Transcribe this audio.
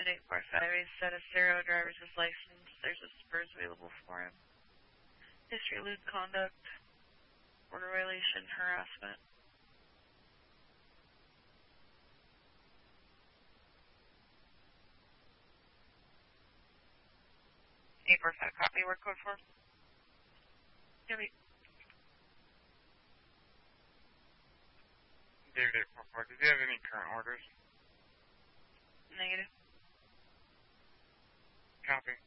845. He's set a zero driver's license. There's a spurs available for him. History, lewd conduct, order violation, harassment. 845, copy. Word code for? Yep. David 844, did you have any current orders? Negative. Copy.